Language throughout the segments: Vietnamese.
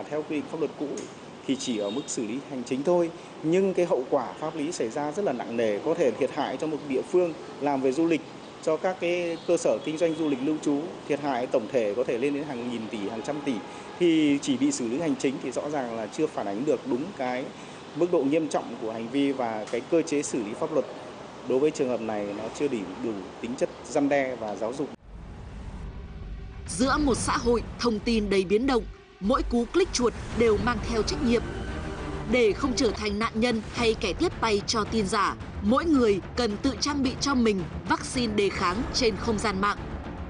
theo quy định pháp luật cũ thì chỉ ở mức xử lý hành chính thôi, nhưng cái hậu quả pháp lý xảy ra rất là nặng nề, có thể thiệt hại cho một địa phương làm về du lịch, cho các cái cơ sở kinh doanh du lịch lưu trú, thiệt hại tổng thể có thể lên đến hàng nghìn tỷ, hàng trăm tỷ. Thì chỉ bị xử lý hành chính thì rõ ràng là chưa phản ánh được đúng cái mức độ nghiêm trọng của hành vi, và cái cơ chế xử lý pháp luật đối với trường hợp này nó chưa đủ tính chất răn đe và giáo dục. Giữa một xã hội thông tin đầy biến động, mỗi cú click chuột đều mang theo trách nhiệm. Để không trở thành nạn nhân hay kẻ tiếp tay cho tin giả, mỗi người cần tự trang bị cho mình vaccine đề kháng trên không gian mạng.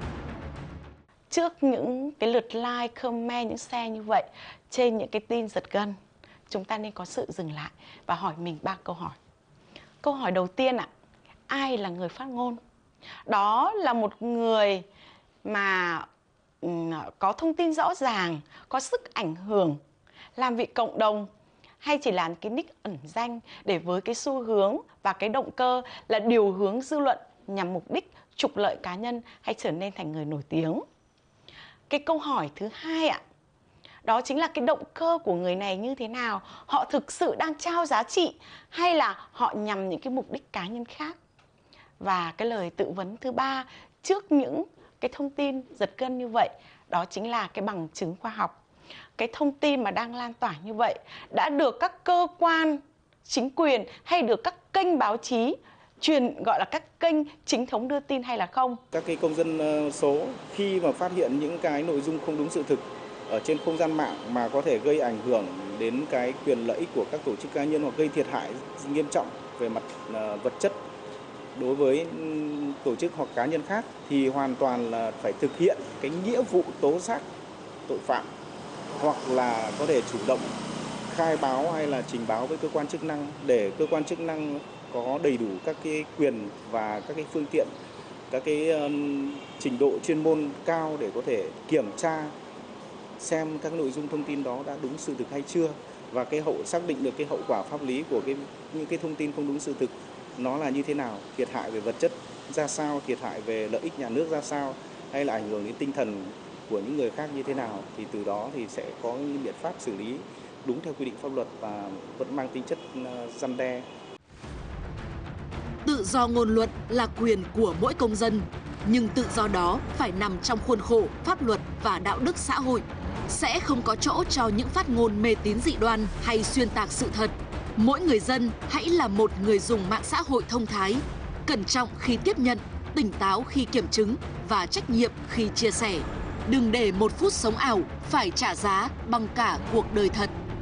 Trước những cái lượt like, comment, những share như vậy trên những cái tin giật gân, chúng ta nên có sự dừng lại và hỏi mình 3 câu hỏi. Câu hỏi đầu tiên ạ, ai là người phát ngôn? Đó là một người mà có thông tin rõ ràng, có sức ảnh hưởng, làm vì cộng đồng, hay chỉ là cái nick ẩn danh để với cái xu hướng và cái động cơ là điều hướng dư luận nhằm mục đích trục lợi cá nhân hay trở nên thành người nổi tiếng. Cái câu hỏi thứ hai ạ, đó chính là cái động cơ của người này như thế nào? Họ thực sự đang trao giá trị hay là họ nhằm những cái mục đích cá nhân khác? Và cái lời tự vấn thứ ba, trước những cái thông tin giật gân như vậy, đó chính là cái bằng chứng khoa học. Cái thông tin mà đang lan tỏa như vậy đã được các cơ quan chính quyền hay được các kênh báo chí gọi là các kênh chính thống đưa tin hay là không? Các cái công dân số khi mà phát hiện những cái nội dung không đúng sự thực ở trên không gian mạng mà có thể gây ảnh hưởng đến cái quyền lợi ích của các tổ chức cá nhân hoặc gây thiệt hại nghiêm trọng về mặt vật chất đối với tổ chức hoặc cá nhân khác, thì hoàn toàn là phải thực hiện cái nghĩa vụ tố giác tội phạm, hoặc là có thể chủ động khai báo hay là trình báo với cơ quan chức năng để cơ quan chức năng có đầy đủ các cái quyền và các cái phương tiện, các cái trình độ chuyên môn cao để có thể kiểm tra xem các nội dung thông tin đó đã đúng sự thực hay chưa, và xác định được cái hậu quả pháp lý của những cái thông tin không đúng sự thực nó là như thế nào, thiệt hại về vật chất ra sao, thiệt hại về lợi ích nhà nước ra sao, hay là ảnh hưởng đến tinh thần của những người khác như thế nào, thì từ đó thì sẽ có những biện pháp xử lý đúng theo quy định pháp luật và vẫn mang tính chất răn đe. Tự do ngôn luận là quyền của mỗi công dân, nhưng tự do đó phải nằm trong khuôn khổ pháp luật và đạo đức xã hội. Sẽ không có chỗ cho những phát ngôn mê tín dị đoan hay xuyên tạc sự thật. Mỗi người dân hãy là một người dùng mạng xã hội thông thái, cẩn trọng khi tiếp nhận, tỉnh táo khi kiểm chứng và trách nhiệm khi chia sẻ. Đừng để một phút sống ảo phải trả giá bằng cả cuộc đời thật.